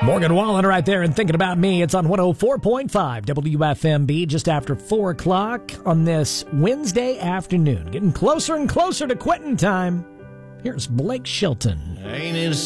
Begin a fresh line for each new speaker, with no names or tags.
Morgan Wallen right there and Thinking About Me. It's on 104.5 WFMB just after 4 o'clock on this Wednesday afternoon. Getting closer and closer to quitting time. Here's Blake Shelton.
Ain't it